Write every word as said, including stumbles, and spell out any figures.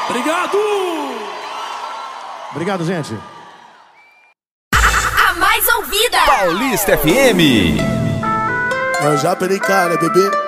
Obrigado! Obrigado, gente. A mais ouvida. Paulista F M. Eu já perei cara, bebê.